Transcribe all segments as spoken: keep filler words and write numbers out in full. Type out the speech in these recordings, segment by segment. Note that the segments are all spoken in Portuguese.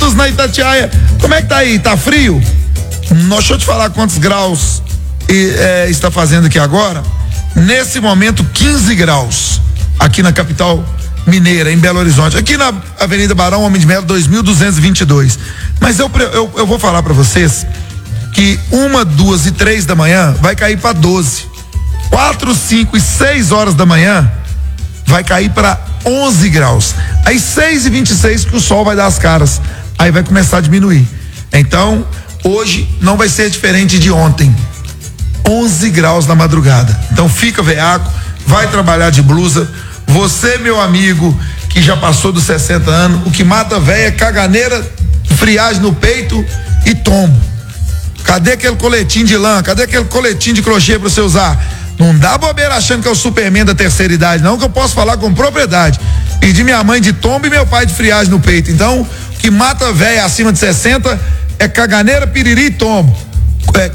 Minas, na Itatiaia. Como é que tá aí? Tá frio? Deixa eu te falar quantos graus é, está fazendo aqui agora. Nesse momento, quinze graus aqui na capital mineira, em Belo Horizonte. Aqui na Avenida Barão Homem de Melo, dois mil duzentos e vinte e dois. Mas eu, eu, eu vou falar para vocês que uma, duas e três da manhã vai cair para doze. Quatro, cinco e seis horas da manhã vai cair para onze graus. Aí seis e vinte e seis que o sol vai dar as caras. Aí vai começar a diminuir. Então, hoje não vai ser diferente de ontem. onze graus na madrugada. Então fica veaco, vai trabalhar de blusa. Você, meu amigo, que já passou dos sessenta anos, o que mata a véia é caganeira, friagem no peito e tombo. Cadê aquele coletinho de lã? Cadê aquele coletinho de crochê pra você usar? Não dá bobeira achando que é o Superman da terceira idade, não, que eu posso falar com propriedade. Pedi minha mãe de tombo e meu pai de friagem no peito. Então, o que mata a véia acima de sessenta é caganeira, piriri e tombo. É...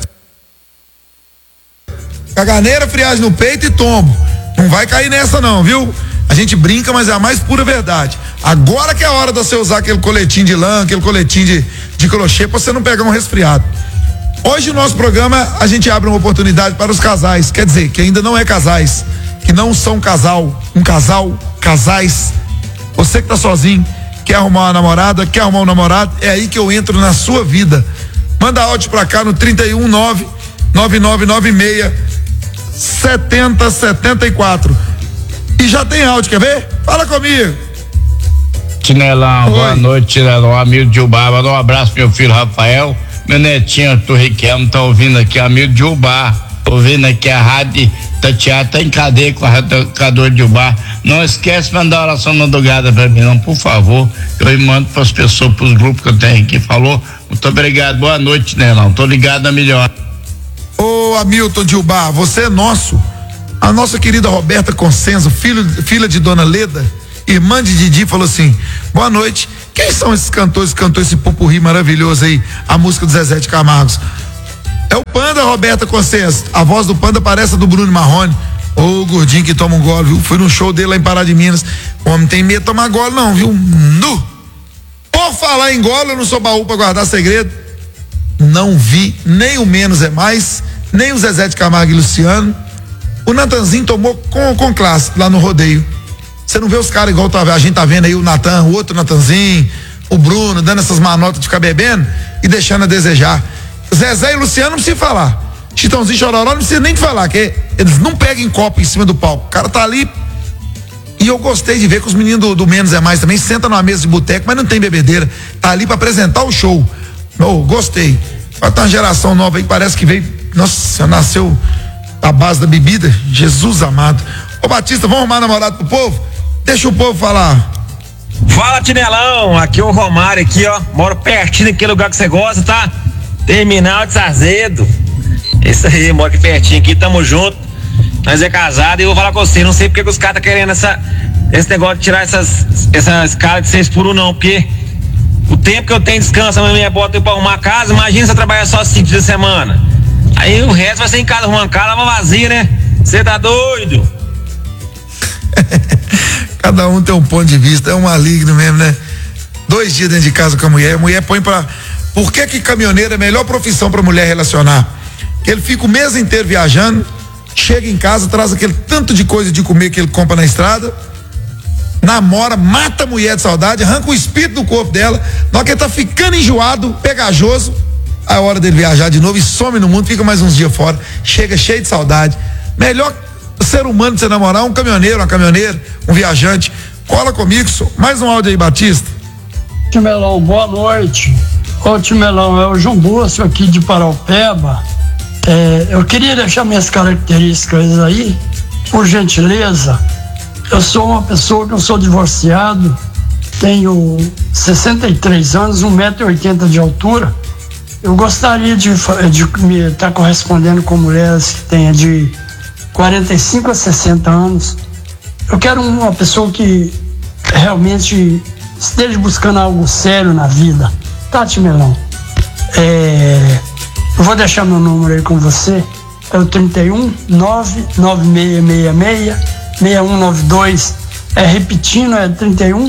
Caganeira, friagem no peito e tombo. Não vai cair nessa não, viu? A gente brinca, mas é a mais pura verdade. Agora que é a hora de você usar aquele coletinho de lã, aquele coletinho de, de crochê pra você não pegar um resfriado. Hoje no nosso programa a gente abre uma oportunidade para os casais, quer dizer, que ainda não é casais, que não são casal, um casal, casais. Você que tá sozinho, quer arrumar uma namorada, quer arrumar um namorado, é aí que eu entro na sua vida. Manda áudio pra cá no trinta e um, nove nove nove nove seis setenta setenta e quatro. E já tem áudio, quer ver? Fala comigo. Tinelão, boa noite, Tinelão, amigo de Ubá. Manda um abraço pro meu filho Rafael, meu netinho Arthur Riquelme, tá ouvindo aqui, amigo de Ubá. Ouvindo aqui a rádio Tatiana, tá em cadeia com o radicador de Ubá. Não esquece de mandar oração madrugada pra mim, não, por favor. Eu mando pras pessoas, pros grupos que eu tenho aqui. Falou? Muito obrigado, boa noite, Tinelão. Tô ligado na melhor. Ô Hamilton de Ubá, você é nosso. A nossa querida Roberta Consenso, filho, filha de Dona Leda, irmã de Didi, falou assim: boa noite. Quem são esses cantores que cantou esse popurrí maravilhoso aí, a música do Zezé de Camargo? É o Panda, Roberta Consenso. A voz do Panda parece a do Bruno Marrone. Ô, oh, gordinho que toma um gole, viu? Fui no show dele lá em Pará de Minas. O homem tem medo de tomar gole, não, viu? Nu! Por falar em gole, eu não sou baú pra guardar segredo. Não vi nem o Menos é Mais, nem o Zezé de Camargo e Luciano. O Natanzinho tomou com, com classe lá no rodeio. Você não vê os caras igual tá, a gente tá vendo aí, o Natan, o outro Natanzinho, o Bruno, dando essas manotas de ficar bebendo e deixando a desejar. Zezé e Luciano não precisa falar. Chitãozinho e Chororó não precisa nem de falar, que eles não pegam copo em cima do palco. O cara tá ali. E eu gostei de ver que os meninos do, do Menos é Mais também sentam numa mesa de boteco, mas não tem bebedeira. Tá ali pra apresentar o show. Oh, gostei. Vai tá uma geração nova aí, parece que veio. Nossa, nasceu a base da bebida. Jesus amado. Ô Batista, vamos arrumar namorado pro povo? Deixa o povo falar. Fala, Tinelão, aqui é o Romário aqui, ó. Moro pertinho daquele lugar que você gosta, tá? Terminal de Sarzedo. Isso aí, moro aqui pertinho aqui, tamo junto. Nós é casado e eu vou falar com você, não sei porque que os caras tá querendo essa, esse negócio de tirar essas, essa escala de seis por um não, porque o tempo que eu tenho descanso, a minha bota eu pra arrumar a casa, imagina se eu trabalhar só cinco dias da semana. Aí o resto vai ser em casa arrumando casa, uma vazia, né? Você tá doido? Cada um tem um ponto de vista, é um maligno mesmo, né? Dois dias dentro de casa com a mulher, a mulher põe pra... Por que que caminhoneiro é a melhor profissão pra mulher relacionar? Que ele fica o mês inteiro viajando, chega em casa, traz aquele tanto de coisa de comer que ele compra na estrada, namora, mata a mulher de saudade, arranca o espírito do corpo dela, na hora que ele tá ficando enjoado, pegajoso, a hora dele viajar de novo e some no mundo, fica mais uns dias fora, chega cheio de saudade. Melhor ser humano de você namorar um caminhoneiro, uma caminhoneira, um viajante. Cola comigo, só. Mais um áudio aí, Batista. Timelão, boa noite. Ô Timelão, é o João Bosco aqui de Paraupeba. É, eu queria deixar minhas características aí, por gentileza. Eu sou uma pessoa que eu sou divorciado, tenho sessenta e três anos, um metro e oitenta de altura. Eu gostaria de estar correspondendo com mulheres que tenham de quarenta e cinco a sessenta anos. Eu quero uma pessoa que realmente esteja buscando algo sério na vida. Tá, Timelão? É, eu vou deixar meu número aí com você. É o trinta e um, nove nove seis seis seis, seis um nove dois. É repetindo, é trinta e um,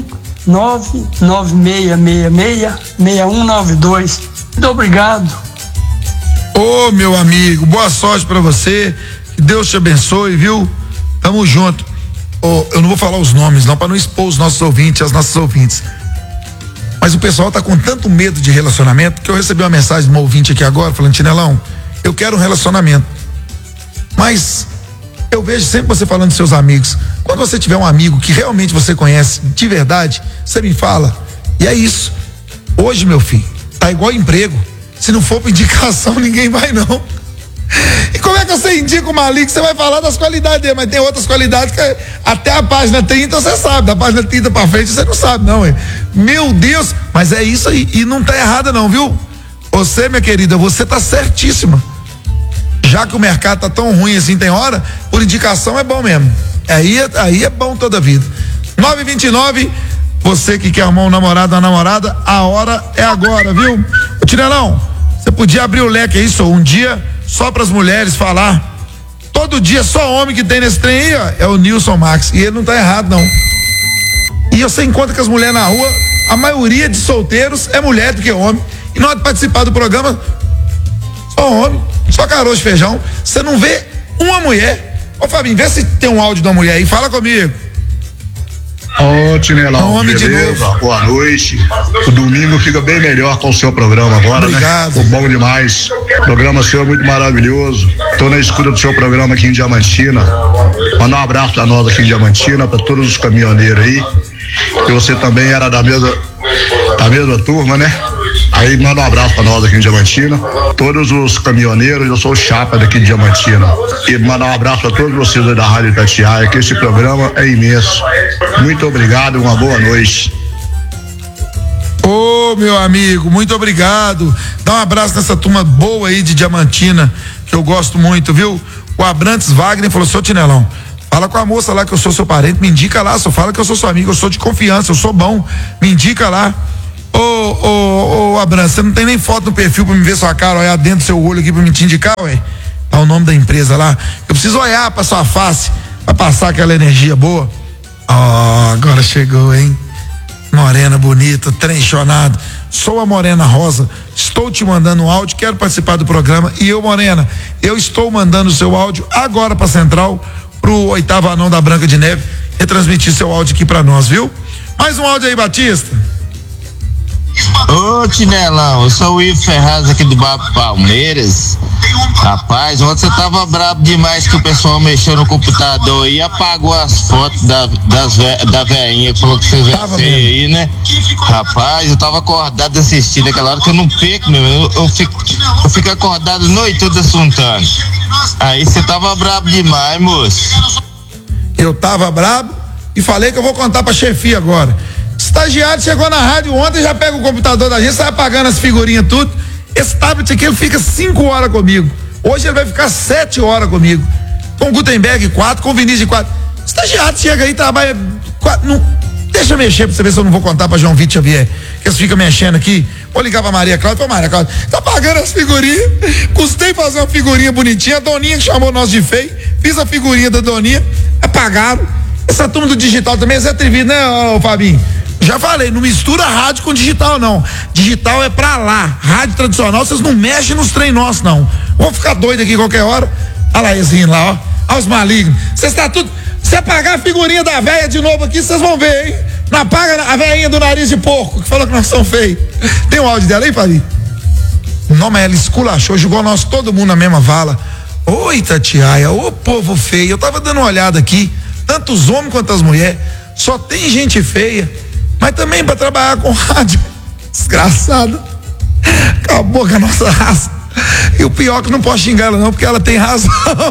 nove nove seis seis seis, seis um nove dois. Muito obrigado. Ô, meu amigo, boa sorte pra você, que Deus te abençoe, viu? Tamo junto. Ô, eu não vou falar os nomes não, pra não expor os nossos ouvintes, as nossas ouvintes. Mas o pessoal tá com tanto medo de relacionamento que eu recebi uma mensagem de uma ouvinte aqui agora falando: Tinelão, eu quero um relacionamento. Mas eu vejo sempre você falando dos seus amigos. Quando você tiver um amigo que realmente você conhece de verdade, você me fala. E é isso. Hoje, meu filho, tá igual emprego. Se não for por indicação, ninguém vai não. E como é que você indica uma ali que você vai falar das qualidades dele? Mas tem outras qualidades que até a página trinta você sabe, da página trinta pra frente você não sabe não, hein? Meu Deus, mas é isso aí, e não tá errada não, viu? Você, minha querida, você tá certíssima. Já que o mercado tá tão ruim assim, tem hora, por indicação é bom mesmo. Aí, aí é bom toda a vida. nove e vinte e nove, você que quer arrumar um namorado ou uma namorada, a hora é agora, viu? Ô, Tinelão, você podia abrir o leque aí, só um dia só para as mulheres falar. Todo dia só homem que tem nesse trem aí, ó, é o Nilson Max, e ele não tá errado não. E você encontra que as mulheres na rua, a maioria de solteiros é mulher do que homem. E na hora de participar do programa, só homem, só caroço de feijão. Você não vê uma mulher. Ô Fabinho, vê se tem um áudio de uma mulher aí, fala comigo. Ô, Tinelão, beleza? Boa noite. O domingo fica bem melhor com o seu programa agora, Obrigado. né? Ficou bom demais. O programa seu é muito maravilhoso. Tô na escuta do seu programa aqui em Diamantina. Mandar um abraço pra nós aqui em Diamantina, pra todos os caminhoneiros aí. Que você também era da mesma, da mesma turma, né? Aí manda um abraço pra nós aqui em Diamantina, todos os caminhoneiros. Eu sou o Chapa daqui de Diamantina, e mandar um abraço pra todos vocês aí da Rádio Itatiaia, que esse programa é imenso. Muito obrigado, uma boa noite. Ô, oh, meu amigo, muito obrigado. Dá um abraço nessa turma boa aí de Diamantina, que eu gosto muito, viu? O Abrantes Wagner falou: seu Tinelão, fala com a moça lá que eu sou seu parente, me indica lá, só fala que eu sou seu amigo, eu sou de confiança, eu sou bom, me indica lá. Ô, ô, ô, Abrantes, você não tem nem foto no perfil pra me ver sua cara, olhar dentro do seu olho aqui pra me te indicar, ué? Tá o nome da empresa lá. Eu preciso olhar pra sua face, pra passar aquela energia boa. Ó, oh, agora chegou, hein? Morena bonita, trenchonado. Sou a Morena Rosa, estou te mandando um áudio, quero participar do programa. E eu, Morena, eu estou mandando o seu áudio agora pra Central, pro oitavo anão da Branca de Neve, retransmitir seu áudio aqui pra nós, viu? Mais um áudio aí, Batista. Ô, Tinelão, eu sou o Ivo Ferraz aqui do Bairro Palmeiras. Rapaz, ontem você tava brabo demais que o pessoal mexeu no computador e apagou as fotos da, das ve, da veinha que falou que você é feia aí, né? Rapaz, eu tava acordado assistindo aquela hora que eu não perco, meu, eu, eu, fico, eu fico acordado a noite toda assuntando. Aí você tava brabo demais, moço. Eu tava brabo e falei que eu vou contar pra chefia agora. Estagiário chegou na rádio ontem, já pega o computador da gente, sai apagando as figurinhas tudo. Esse tablet aqui ele fica cinco horas comigo. Hoje ele vai ficar sete horas comigo. Com Gutenberg quatro, com Vinícius quatro. Estagiário chega aí, trabalha quatro, não, deixa eu mexer pra você ver se eu não vou contar pra João Vitor Xavier, que eles ficam mexendo aqui. Vou ligar pra Maria Cláudia, Maria Cláudia, tá pagando as figurinhas, custei fazer uma figurinha bonitinha, a Doninha que chamou nós de feio, fiz a figurinha da Doninha, apagaram. Essa turma do digital também é Zé Trivido, né, ô Fabinho? Já falei, não mistura rádio com digital, não. Digital é pra lá. Rádio tradicional, vocês não mexem nos trem nossos, não. Vamos ficar doido aqui qualquer hora. Olha lá eles rindo lá, ó. Olha os malignos. Vocês tá tudo. Se apagar a figurinha da véia de novo aqui, vocês vão ver, hein? Não apaga a véinha do nariz de porco, que falou que nós somos feios. Tem um áudio dela aí, Fabi? Não, mas ela esculachou, jogou nós todo mundo na mesma vala. Oi, Itatiaia, ô povo feio. Eu tava dando uma olhada aqui, tanto os homens quanto as mulheres. Só tem gente feia. Mas também para trabalhar com rádio. Desgraçado. Acabou com a nossa raça. E o pior é que não posso xingar ela não, porque ela tem razão.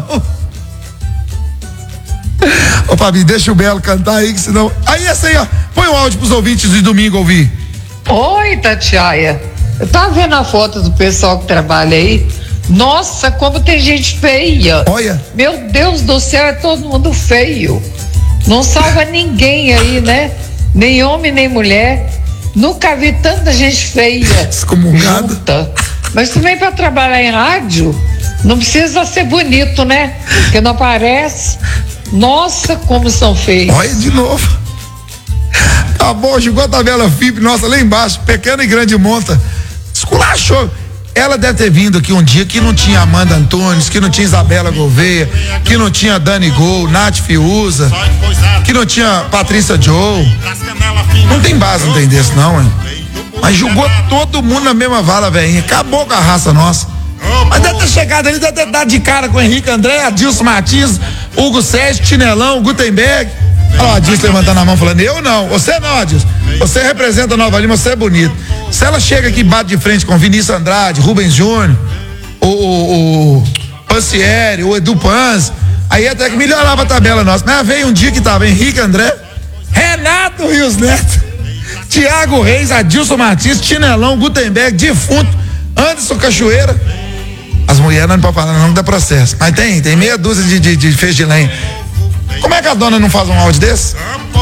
Ô Fabi, deixa o Belo cantar aí, que senão. Aí essa aí, ó. Põe o áudio pros ouvintes de domingo ouvir. Oi, Tatiaia. Eu tava vendo a foto do pessoal que trabalha aí. Nossa, como tem gente feia. Olha. Meu Deus do céu, é todo mundo feio. Não salva ninguém aí, né? Nem homem, nem mulher. Nunca vi tanta gente feia. Excomungada. Mas também para trabalhar em rádio, não precisa ser bonito, né? Porque não aparece. Nossa, como são feios. Olha de novo. Acabou, jogou a tabela F I P, nossa, lá embaixo, pequena e grande monta. Esculachou. Ela deve ter vindo aqui um dia que não tinha Amanda Antunes, que não tinha Isabela Gouveia, que não tinha Dani Gol, Nath Fiuza, que não tinha Patrícia Joe. Não tem base, não tem desse não, hein? Mas jogou todo mundo na mesma vala, velhinha. Acabou com a raça nossa. Mas deve ter chegado ali, deve ter dado de cara com o Henrique André, Adilson Martins, Hugo Sérgio, Tinelão, Gutenberg. Olha o Adilson levantando a mão falando, eu não, você não, Adilson. Você representa a Nova Lima, você é bonito. Se ela chega aqui e bate de frente com Vinícius Andrade, Rubens Júnior, o, o, o Pancieri, o Edu Panz, aí até que melhorava a tabela nossa. Mas veio um dia que tava Henrique André, Renato Rios Neto, Tiago Reis, Adilson Martins, Tinelão, Gutenberg, defunto, Anderson Cachoeira. As mulheres não podem falar, não dá processo. Mas tem, tem meia dúzia de, de, de feixe de lenha. Como é que a dona não faz um áudio desse?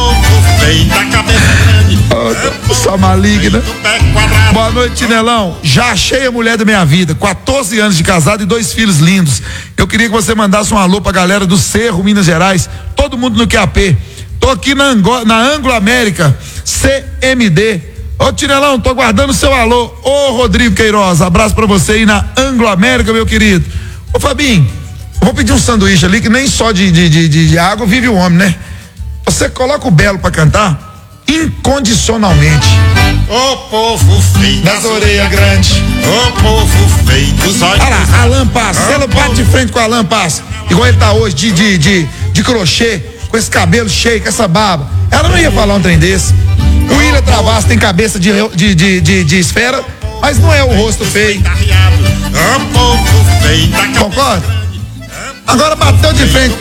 Oh, só maligna. Boa noite, Tinelão. Já achei a mulher da minha vida, quatorze anos de casado e dois filhos lindos. Eu queria que você mandasse um alô pra galera do Cerro, Minas Gerais, todo mundo no Q A P. Tô aqui na, Ango, na Anglo América, C M D. Ô Tinelão, tô aguardando o seu alô. Ô Rodrigo Queiroz, abraço pra você aí na Anglo América, meu querido. Ô Fabinho, vou pedir um sanduíche ali, que nem só de, de, de, de água vive o homem, né? Você coloca o Belo pra cantar incondicionalmente. Ô povo feio das orelhas grandes. Ô povo feio dos olhos. Olha lá, Alan Passo, se ela bate de frente com o Alan Passo, igual ele tá hoje, de, de, de, de crochê, com esse cabelo cheio, com essa barba, ela não ia falar um trem desse. O William Travasso tem cabeça de, de, de, de, de esfera, mas não é o rosto feio. Ô povo feio. Concorda? Agora bateu de frente.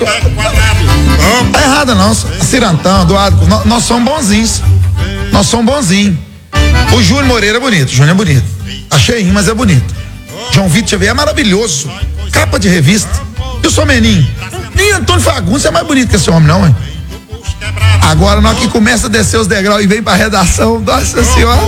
Tá errado não, Cirantão, Eduardo, nós, nós somos bonzinhos. Nós somos bonzinhos. O Júnior Moreira é bonito, o Júnior é bonito. Achei, mas é bonito. João Vitor Xavier é maravilhoso. Capa de revista. E o Someninho? Nem Antônio Fagundes é mais bonito que esse homem, não, hein? Agora, na hora que começa a descer os degraus e vem pra redação, nossa senhora.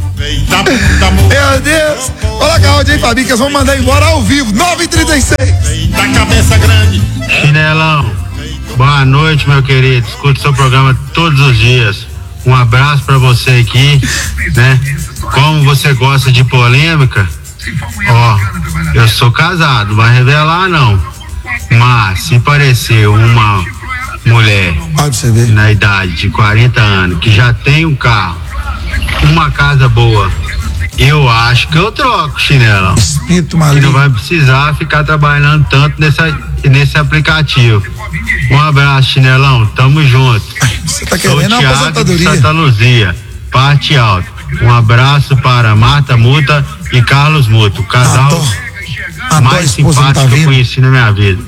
Meu Deus. Coloca a áudio aí, Fabinho, que eles vão mandar embora ao vivo. nove e trinta e seis. Da cabeça grande. Chinelão, boa noite, meu querido. Escuto seu programa todos os dias. Um abraço pra você aqui, né? Como você gosta de polêmica, ó, eu sou casado, não vai revelar não. Mas se parecer uma mulher na idade de quarenta anos que já tem um carro, uma casa boa, eu acho que eu troco, Chinelão. Espírito que maligno. não vai precisar ficar trabalhando tanto nessa, nesse aplicativo. Um abraço, Chinelão, tamo junto. Você tá Sou querendo uma Thiago de aposentadoria? Santa Luzia, parte alta. Um abraço para Marta Muta e Carlos Muto, o casal Adoro. Adoro, mais a esposa não tá simpático que eu vindo. conheci na minha vida.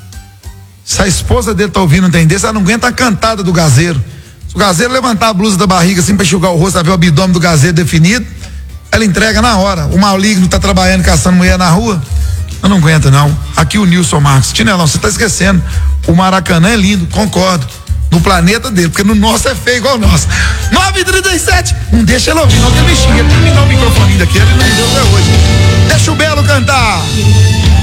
Se a esposa dele tá ouvindo um trem desse, ela não aguenta a cantada do gazeiro. Se o gazeiro levantar a blusa da barriga assim pra enxugar o rosto, pra ver o abdômen do gazeiro definido, ela entrega na hora. O maligno tá trabalhando, caçando mulher na rua, eu não aguento não. Aqui o Nilson Marcos. Tinelão, você tá esquecendo, o Maracanã é lindo, concordo, no planeta dele, porque no nosso é feio igual o nosso. nove e trinta e sete, não deixa ela ouvir, não, que ele me xinga, terminou o microfone daqui, ele não deu até hoje. Deixa o Belo cantar.